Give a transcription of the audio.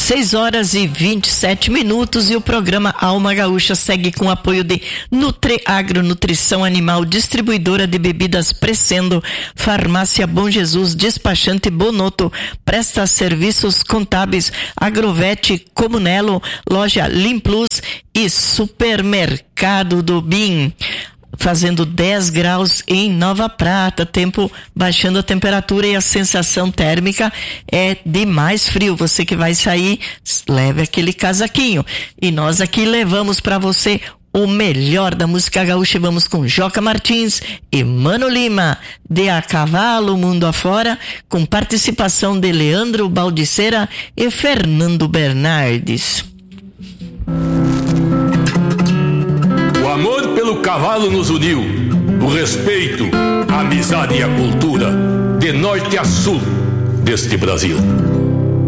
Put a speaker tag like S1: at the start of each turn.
S1: 6h27 e o programa Alma Gaúcha segue com o apoio de Nutreagro, Nutrição Animal, distribuidora de bebidas Crescendo, Farmácia Bom Jesus, despachante Bonoto, presta serviços contábeis, Agrovete, Comunelo, loja Limplus e Supermercado do BIM. Fazendo 10 graus em Nova Prata, tempo baixando a temperatura e a sensação térmica é de mais frio. Você que vai sair, leve aquele casaquinho. E nós aqui levamos para você o melhor da música gaúcha. Vamos com Joca Martins e Mano Lima, de A Cavalo Mundo Afora, com participação de Leandro Baldiceira e Fernando Bernardes.
S2: O amor pelo cavalo nos uniu, o respeito, a amizade e a cultura, de norte a sul deste Brasil.